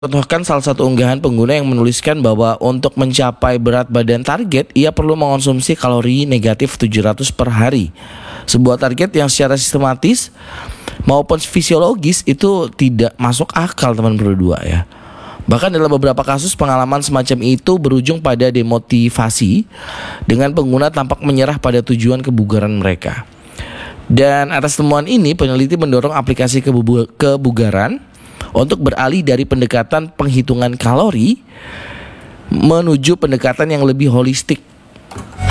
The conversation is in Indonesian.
Contohkan salah satu unggahan pengguna yang menuliskan bahwa untuk mencapai berat badan target, ia perlu mengonsumsi kalori negatif 700 per hari. Sebuah target yang secara sistematis maupun fisiologis itu tidak masuk akal, teman berdua ya. Bahkan dalam beberapa kasus pengalaman semacam itu berujung pada demotivasi dengan pengguna tampak menyerah pada tujuan kebugaran mereka. Dan atas temuan ini, peneliti mendorong aplikasi kebugaran untuk beralih dari pendekatan penghitungan kalori menuju pendekatan yang lebih holistik